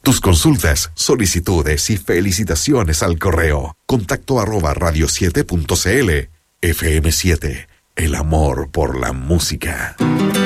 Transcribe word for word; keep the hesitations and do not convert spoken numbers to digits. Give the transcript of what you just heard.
Tus consultas, solicitudes y felicitaciones al correo contacto arroba radio siete punto cl. F M siete, el amor por la música.